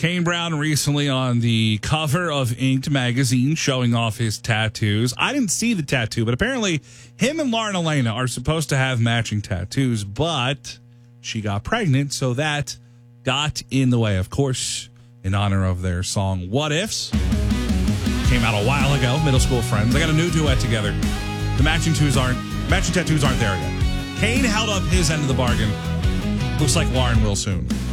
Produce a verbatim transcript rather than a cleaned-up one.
Kane Brown recently on the cover of Inked magazine showing off his tattoos. I didn't see the tattoo, but apparently him and Lauren Elena are supposed to have matching tattoos, but she got pregnant, so that got in the way. Of course, in honor of their song What Ifs. Came out a while ago, middle school friends. They got a new duet together. The matching tattoos aren't matching tattoos aren't there yet. Kane held up his end of the bargain. Looks like Lauren will soon.